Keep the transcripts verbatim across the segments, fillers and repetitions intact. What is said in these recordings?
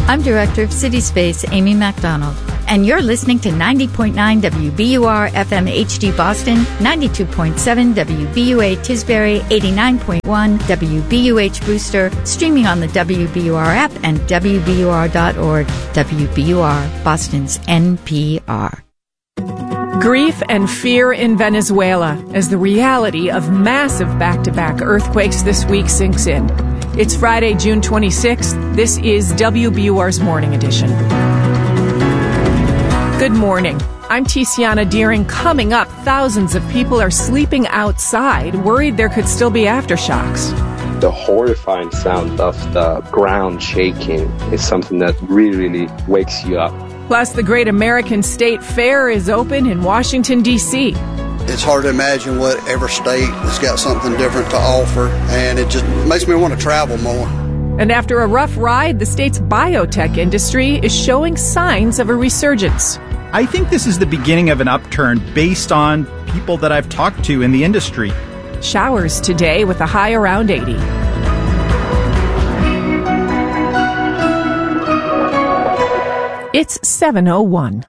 I'm Director of City Space, Amy MacDonald, and you're listening to ninety point nine W B U R F M H D Boston, ninety-two point seven W B U A Tisbury, eighty-nine point one W B U H Brewster, streaming on the W B U R app and W B U R dot org. W B U R, Boston's N P R. Grief and fear in Venezuela as the reality of massive back-to-back earthquakes this week sinks in. It's Friday, June twenty-sixth. This is W B U R's Morning Edition. Good morning. I'm Tiziana Deering. Coming up, thousands of people are sleeping outside, worried there could still be aftershocks. The horrifying sound of the ground shaking is something that really, really wakes you up. Plus, the Great American State Fair is open in Washington, D C It's hard to imagine what every state has got something different to offer, and it just makes me want to travel more. And after a rough ride, the state's biotech industry is showing signs of a resurgence. I think this is the beginning of an upturn based on people that I've talked to in the industry. Showers today with a high around eighty. It's seven oh one.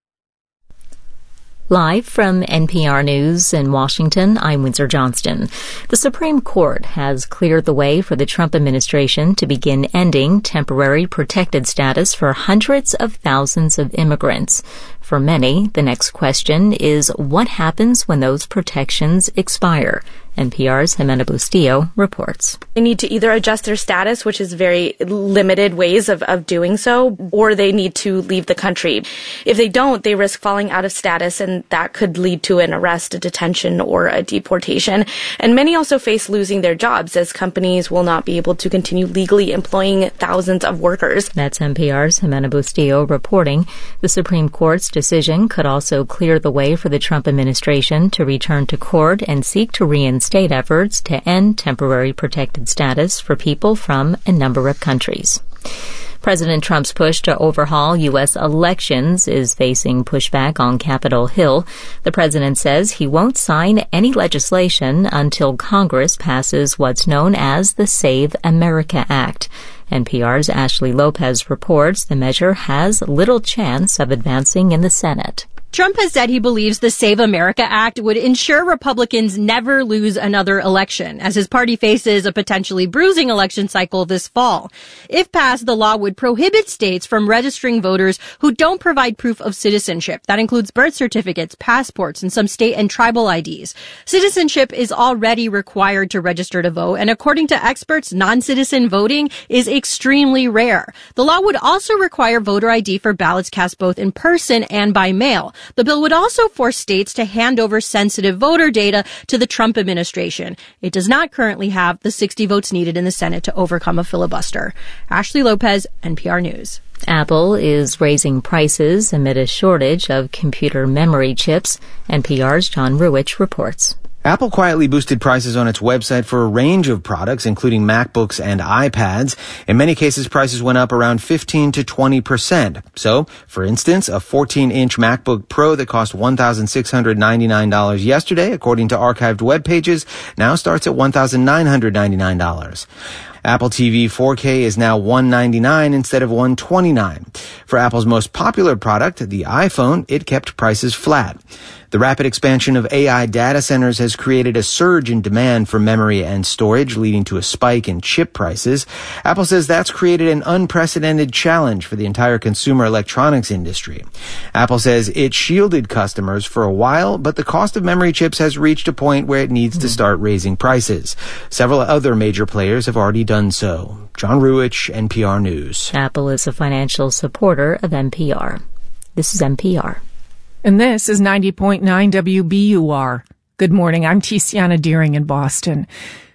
Live from N P R News in Washington, I'm Windsor Johnston. The Supreme Court has cleared the way for the Trump administration to begin ending temporary protected status for hundreds of thousands of immigrants. For many, the next question is what happens when those protections expire? N P R's Jimena Bustillo reports. They need to either adjust their status, which is very limited ways of, of doing so, or they need to leave the country. If they don't, they risk falling out of status, and that could lead to an arrest, a detention, or a deportation. And many also face losing their jobs, as companies will not be able to continue legally employing thousands of workers. That's N P R's Jimena Bustillo reporting. The Supreme Court's decision could also clear the way for the Trump administration to return to court and seek to reinstate state efforts to end temporary protected status for people from a number of countries. President Trump's push to overhaul U S elections is facing pushback on Capitol Hill. The president says he won't sign any legislation until Congress passes what's known as the Save America Act. N P R's Ashley Lopez reports the measure has little chance of advancing in the Senate. Trump has said he believes the Save America Act would ensure Republicans never lose another election, as his party faces a potentially bruising election cycle this fall. If passed, the law would prohibit states from registering voters who don't provide proof of citizenship. That includes birth certificates, passports, and some state and tribal I Ds. Citizenship is already required to register to vote, and according to experts, non-citizen voting is extremely rare. The law would also require voter I D for ballots cast both in person and by mail. The bill would also force states to hand over sensitive voter data to the Trump administration. It does not currently have the sixty votes needed in the Senate to overcome a filibuster. Ashley Lopez, N P R News. Apple is raising prices amid a shortage of computer memory chips. N P R's John Ruwitch reports. Apple quietly boosted prices on its website for a range of products, including MacBooks and iPads. In many cases, prices went up around fifteen to twenty percent. So, for instance, a fourteen-inch MacBook Pro that cost one thousand six hundred ninety-nine dollars yesterday, according to archived web pages, now starts at one thousand nine hundred ninety-nine dollars. Apple T V four K is now one hundred ninety-nine dollars instead of one hundred twenty-nine dollars. For Apple's most popular product, the iPhone, it kept prices flat. The rapid expansion of A I data centers has created a surge in demand for memory and storage, leading to a spike in chip prices. Apple says that's created an unprecedented challenge for the entire consumer electronics industry. Apple says it shielded customers for a while, but the cost of memory chips has reached a point where it needs to start raising prices. Several other major players have already done so. John Ruwitch, N P R News. Apple is a financial supporter of N P R. This is N P R. And this is ninety point nine W B U R. Good morning. I'm Tiziana Deering in Boston.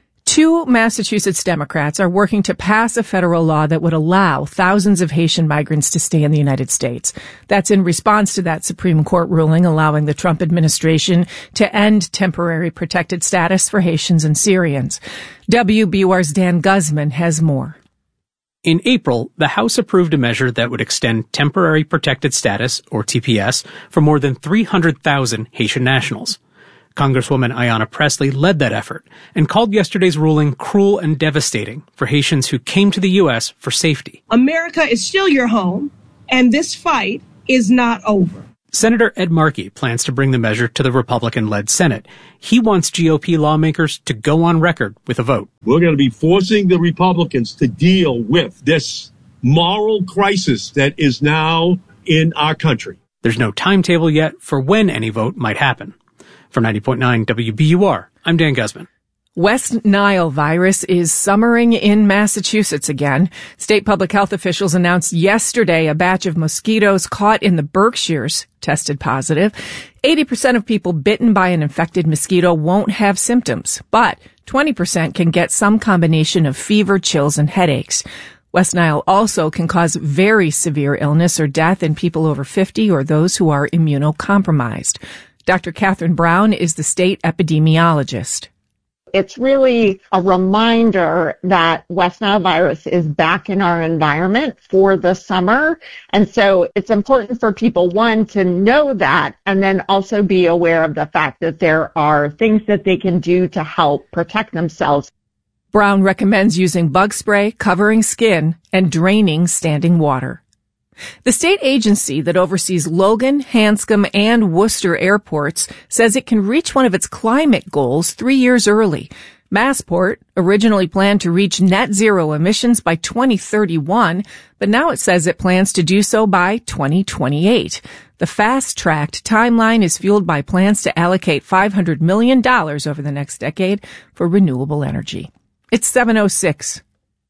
Two Massachusetts Democrats are working to pass a federal law that would allow thousands of Haitian migrants to stay in the United States. That's in response to that Supreme Court ruling allowing the Trump administration to end temporary protected status for Haitians and Syrians. W B U R's Dan Guzman has more. In April, the House approved a measure that would extend temporary protected status, or T P S, for more than three hundred thousand Haitian nationals. Congresswoman Ayanna Pressley led that effort and called yesterday's ruling cruel and devastating for Haitians who came to the U S for safety. America is still your home, and this fight is not over. Senator Ed Markey plans to bring the measure to the Republican-led Senate. He wants G O P lawmakers to go on record with a vote. We're going to be forcing the Republicans to deal with this moral crisis that is now in our country. There's no timetable yet for when any vote might happen. From ninety point nine W B U R, I'm Dan Guzman. West Nile virus is summering in Massachusetts again. State public health officials announced yesterday a batch of mosquitoes caught in the Berkshires tested positive. eighty percent of people bitten by an infected mosquito won't have symptoms, but twenty percent can get some combination of fever, chills, and headaches. West Nile also can cause very severe illness or death in people over fifty or those who are immunocompromised. Doctor Catherine Brown is the state epidemiologist. It's really a reminder that West Nile virus is back in our environment for the summer. And so it's important for people, one, to know that, and then also be aware of the fact that there are things that they can do to help protect themselves. Brown recommends using bug spray, covering skin, and draining standing water. The state agency that oversees Logan, Hanscom, and Worcester airports says it can reach one of its climate goals three years early. Massport originally planned to reach net zero emissions by twenty thirty-one, but now it says it plans to do so by twenty twenty-eight. The fast-tracked timeline is fueled by plans to allocate five hundred million dollars over the next decade for renewable energy. It's seven oh six.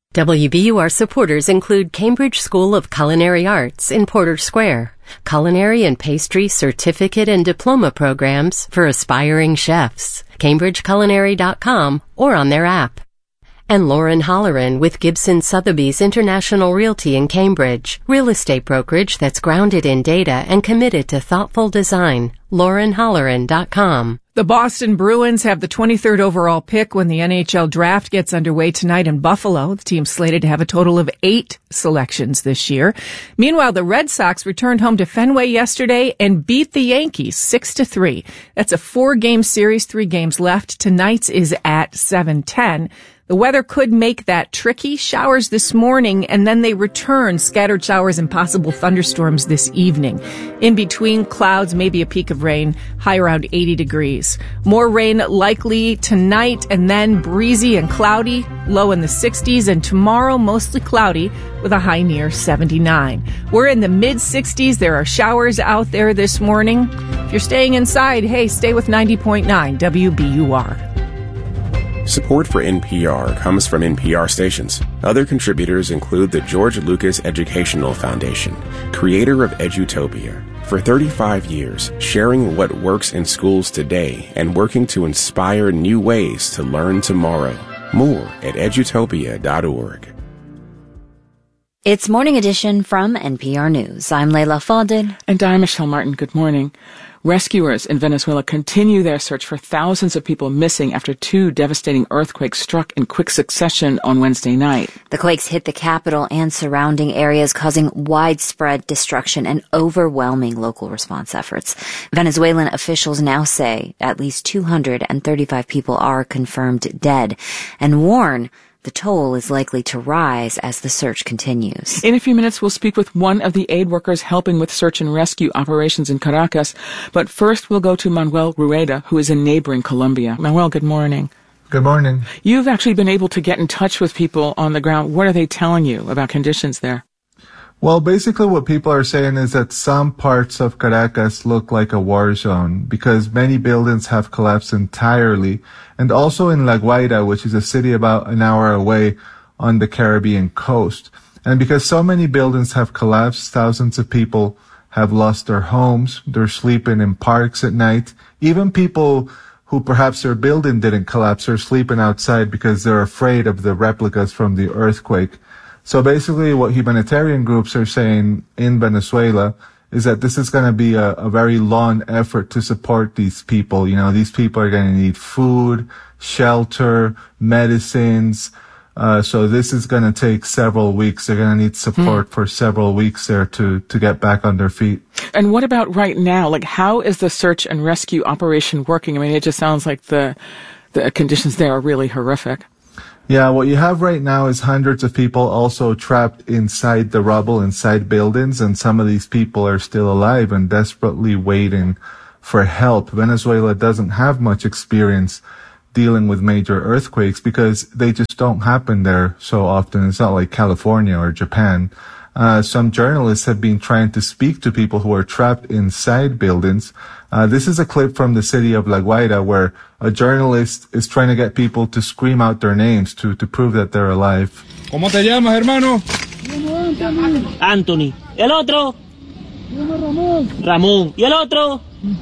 W B U R supporters include Cambridge School of Culinary Arts in Porter Square, culinary and pastry certificate and diploma programs for aspiring chefs, cambridge culinary dot com, or on their app. And Lauren Holleran with Gibson Sotheby's International Realty in Cambridge, real estate brokerage that's grounded in data and committed to thoughtful design, lauren holleran dot com. The Boston Bruins have the twenty-third overall pick when the N H L draft gets underway tonight in Buffalo. The team's slated to have a total of eight selections this year. Meanwhile, the Red Sox returned home to Fenway yesterday and beat the Yankees six to three. That's a four-game series, three games left. Tonight's is at seven ten. The weather could make that tricky. Showers this morning, and then they return. Scattered showers and possible thunderstorms this evening. In between, clouds, maybe a peak of rain, high around eighty degrees. More rain likely tonight, and then breezy and cloudy, low in the sixties, and tomorrow mostly cloudy with a high near seventy-nine. We're in the mid-sixties. There are showers out there this morning. If you're staying inside, hey, stay with ninety point nine W B U R. Support for N P R comes from N P R stations. Other contributors include the George Lucas Educational Foundation, creator of Edutopia. For thirty-five years, sharing what works in schools today and working to inspire new ways to learn tomorrow. More at edutopia dot org. It's Morning Edition from N P R News. I'm Leila Fadel. And I'm Michelle Martin. Good morning. Rescuers in Venezuela continue their search for thousands of people missing after two devastating earthquakes struck in quick succession on Wednesday night. The quakes hit the capital and surrounding areas, causing widespread destruction and overwhelming local response efforts. Venezuelan officials now say at least two hundred thirty-five people are confirmed dead and warn the toll is likely to rise as the search continues. In a few minutes, we'll speak with one of the aid workers helping with search and rescue operations in Caracas. But first, we'll go to Manuel Rueda, who is in neighboring Colombia. Manuel, good morning. Good morning. You've actually been able to get in touch with people on the ground. What are they telling you about conditions there? Well, basically what people are saying is that some parts of Caracas look like a war zone because many buildings have collapsed entirely. And also in La Guaira, which is a city about an hour away on the Caribbean coast. And because so many buildings have collapsed, thousands of people have lost their homes. They're sleeping in parks at night. Even people who perhaps their building didn't collapse are sleeping outside because they're afraid of the replicas from the earthquake. So basically what humanitarian groups are saying in Venezuela is that this is going to be a, a very long effort to support these people. You know, these people are going to need food, shelter, medicines, Uh, so this is going to take several weeks. They're going to need support mm. for several weeks there to, to get back on their feet. And what about right now? Like, how is the search and rescue operation working? I mean, it just sounds like the, the conditions there are really horrific. Yeah, what you have right now is hundreds of people also trapped inside the rubble, inside buildings, and some of these people are still alive and desperately waiting for help. Venezuela doesn't have much experience dealing with major earthquakes because they just don't happen there so often. It's not like California or Japan. Uh, some journalists have been trying to speak to people who are trapped inside buildings. Uh, this is a clip from the city of La Guaira where a journalist is trying to get people to scream out their names to, to prove that they're alive. ¿Cómo te llamas, hermano? Anthony. ¿El otro? Ramón. ¿Y el otro?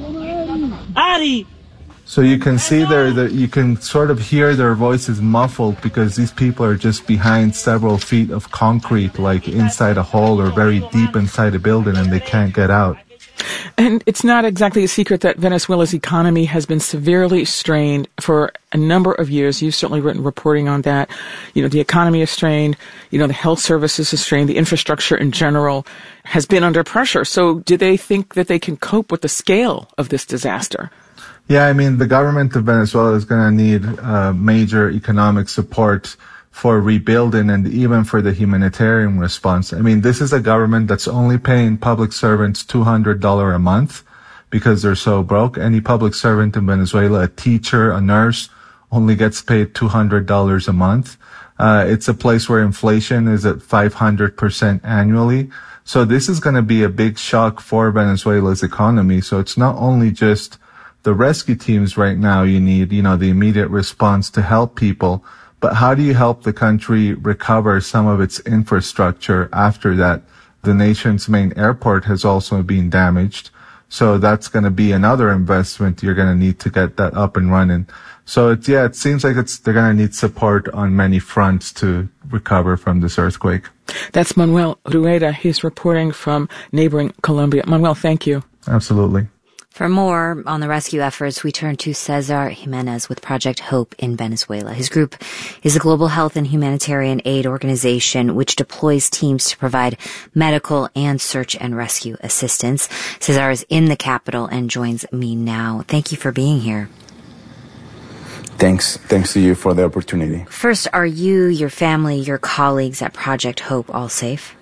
Ari. So you can see there that you can sort of hear their voices muffled because these people are just behind several feet of concrete, like inside a hole or very deep inside a building, and they can't get out. And it's not exactly a secret that Venezuela's economy has been severely strained for a number of years. You've certainly written reporting on that. You know, the economy is strained. You know, the health services is strained. The infrastructure in general has been under pressure. So do they think that they can cope with the scale of this disaster? Yeah, I mean, the government of Venezuela is going to need uh, major economic support for rebuilding and even for the humanitarian response. I mean, this is a government that's only paying public servants two hundred dollars a month because they're so broke. Any public servant in Venezuela, a teacher, a nurse, only gets paid two hundred dollars a month. Uh, it's a place where inflation is at five hundred percent annually. So this is going to be a big shock for Venezuela's economy. So it's not only just the rescue teams right now you need, you know, the immediate response to help people, but how do you help the country recover some of its infrastructure after that? The nation's main airport has also been damaged. So that's going to be another investment you're going to need to get that up and running. So it's, yeah, it seems like it's, they're going to need support on many fronts to recover from this earthquake. That's Manuel Rueda. He's reporting from neighboring Colombia. Manuel, thank you. Absolutely. For more on the rescue efforts, we turn to Cesar Jimenez with Project Hope in Venezuela. His group is a global health and humanitarian aid organization which deploys teams to provide medical and search and rescue assistance. Cesar is in the capital and joins me now. Thank you for being here. Thanks. Thanks to you for the opportunity. First, are you, your family, your colleagues at Project Hope all safe?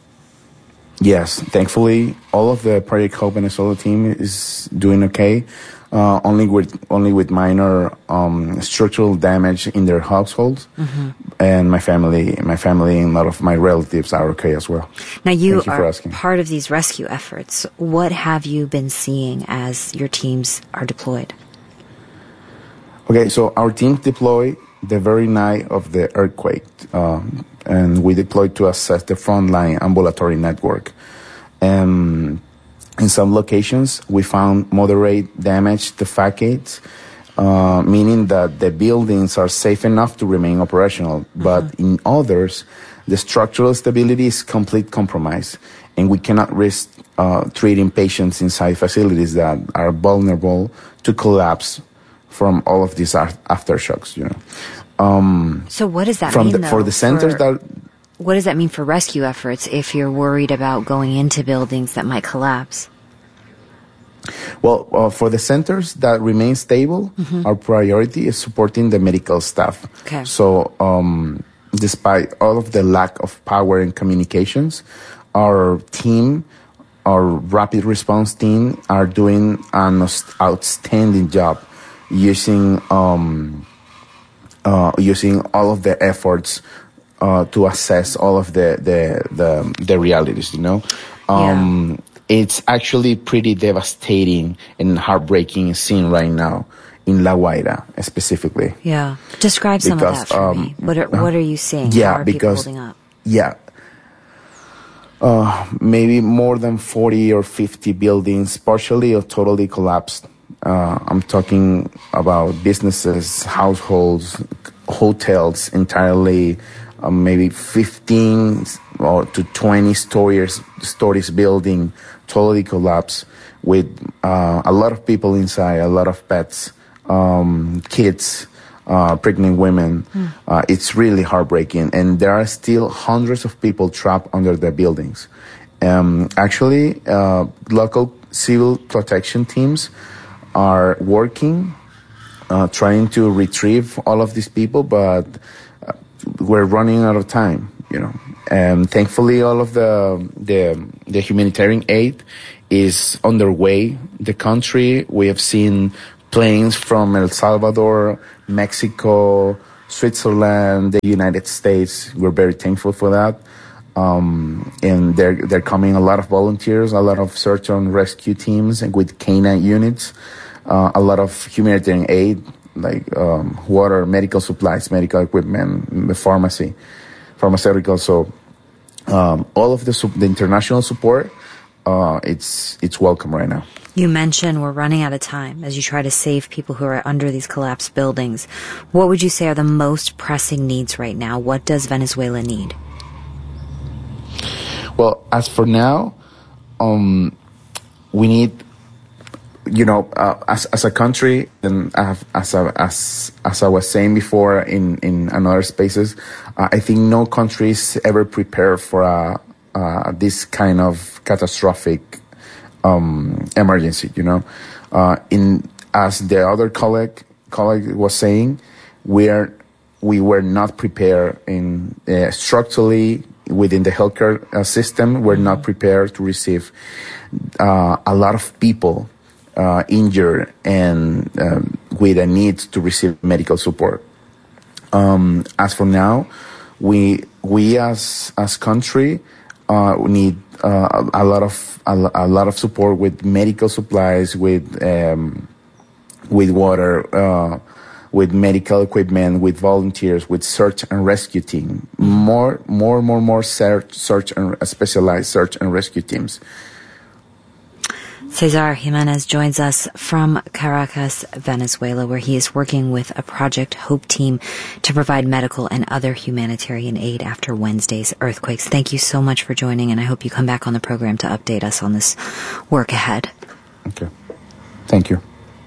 Yes, thankfully, all of the Project Hope Venezuela team is doing okay. Uh, only with only with minor um, structural damage in their households, mm-hmm. and my family, my family, and a lot of my relatives are okay as well. Now, you, Thank you are part of these rescue efforts. What have you been seeing as your teams are deployed? Okay, so our team deployed the very night of the earthquake. Um, and we deployed to assess the frontline ambulatory network. Um, in some locations, we found moderate damage to facades, uh, meaning that the buildings are safe enough to remain operational. Mm-hmm. But in others, the structural stability is complete compromise, and we cannot risk uh, treating patients inside facilities that are vulnerable to collapse from all of these aftershocks, you know. Um, so what does that from mean, the, though, for the centers for, that... What does that mean for rescue efforts if you're worried about going into buildings that might collapse? Well, uh, for the centers that remain stable, mm-hmm. our priority is supporting the medical staff. Okay. So um, despite all of the lack of power and communications, our team, our rapid response team, are doing an outstanding job using... Um, Uh, using all of the efforts uh, to assess all of the the the, the realities, you know. Um, yeah. It's actually pretty devastating and heartbreaking scene right now in La Guaira, specifically. Yeah. Describe some because, of that for um, me. What are, what are you seeing? Yeah, How are because, people holding up? Yeah. Uh, maybe more than forty or fifty buildings, partially or totally collapsed. Uh, I'm talking about businesses, households, hotels entirely, uh, maybe fifteen or to twenty stories, stories building totally collapsed with uh, a lot of people inside, a lot of pets, um, kids, uh, pregnant women. Mm. Uh, it's really heartbreaking. And there are still hundreds of people trapped under the buildings. Um, actually, uh, local civil protection teams are working, uh, trying to retrieve all of these people, but uh, we're running out of time, you know. And thankfully, all of the, the, the humanitarian aid is underway. The country, we have seen planes from El Salvador, Mexico, Switzerland, the United States. We're very thankful for that. Um, and they're, they're coming a lot of volunteers, a lot of search and rescue teams and with canine units, uh, a lot of humanitarian aid, like, um, water, medical supplies, medical equipment, the pharmacy, pharmaceutical. So, um, all of the, su- the international support, uh, it's, it's welcome right now. You mentioned we're running out of time as you try to save people who are under these collapsed buildings. What would you say are the most pressing needs right now? What does Venezuela need? Well, as for now, um, we need, you know, uh, as as a country, and as a, as as I was saying before in in another spaces, uh, I think no country is ever prepared for a, uh, this kind of catastrophic um, emergency. You know, uh, in as the other colleague colleague was saying, we are we were not prepared in uh, structurally. Within the healthcare uh, system, we're not prepared to receive uh, a lot of people uh, injured and um, with a need to receive medical support. Um, as for now, we we as as country uh, need uh, a lot of a, a lot of support with medical supplies, with um, with water. Uh, with medical equipment, with volunteers, with search and rescue team. More, more, more, more search, search and specialized search and rescue teams. Cesar Jimenez joins us from Caracas, Venezuela, where he is working with a Project Hope team to provide medical and other humanitarian aid after Wednesday's earthquakes. Thank you so much for joining, and I hope you come back on the program to update us on this work ahead. Okay. Thank you.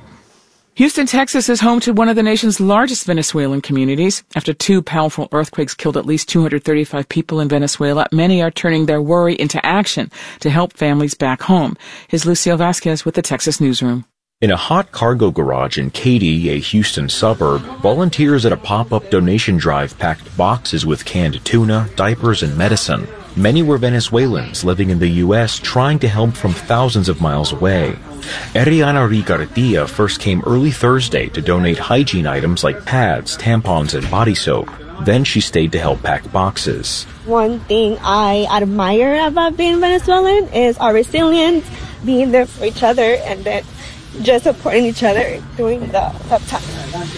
Houston, Texas is home to one of the nation's largest Venezuelan communities. After two powerful earthquakes killed at least two hundred thirty-five people in Venezuela, many are turning their worry into action to help families back home. Here's Lucio Vasquez with the Texas Newsroom. In a hot cargo garage in Katy, a Houston suburb, volunteers at a pop-up donation drive packed boxes with canned tuna, diapers, and medicine. Many were Venezuelans living in the U S trying to help from thousands of miles away. Ariana Rigardia first came early Thursday to donate hygiene items like pads, tampons, and body soap. Then she stayed to help pack boxes. One thing I admire about being Venezuelan is our resilience, being there for each other, and then just supporting each other during the tough times.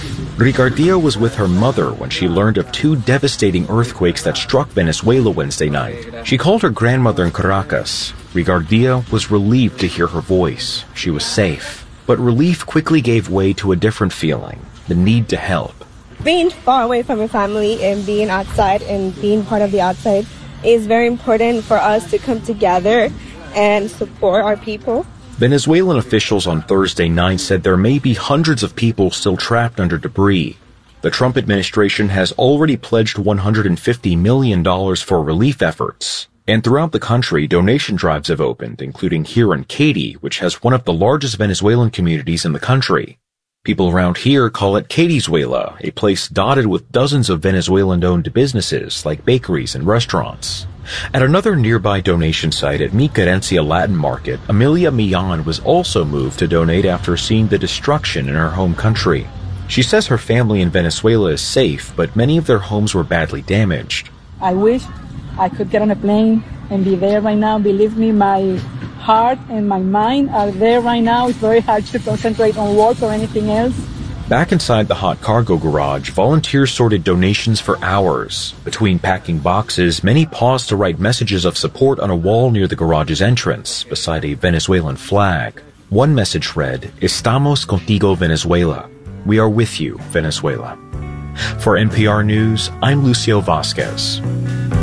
Rigardia was with her mother when she learned of two devastating earthquakes that struck Venezuela Wednesday night. She called her grandmother in Caracas. Rigardia was relieved to hear her voice. She was safe. But relief quickly gave way to a different feeling, the need to help. Being far away from your family and being outside and being part of the outside is very important for us to come together and support our people. Venezuelan officials on Thursday night said there may be hundreds of people still trapped under debris. The Trump administration has already pledged one hundred fifty million dollars for relief efforts. And throughout the country, donation drives have opened, including here in Katy, which has one of the largest Venezuelan communities in the country. People around here call it Katyzuela, a place dotted with dozens of Venezuelan-owned businesses like bakeries and restaurants. At another nearby donation site at Mi Querencia Latin Market, Amelia Millan was also moved to donate after seeing the destruction in her home country. She says her family in Venezuela is safe, but many of their homes were badly damaged. I wish I could get on a plane and be there right now. Believe me, my heart and my mind are there right now. It's very hard to concentrate on work or anything else. Back inside the hot cargo garage, volunteers sorted donations for hours. Between packing boxes, many paused to write messages of support on a wall near the garage's entrance, beside a Venezuelan flag. One message read, "Estamos contigo, Venezuela." We are with you, Venezuela. For N P R News, I'm Lucio Vasquez.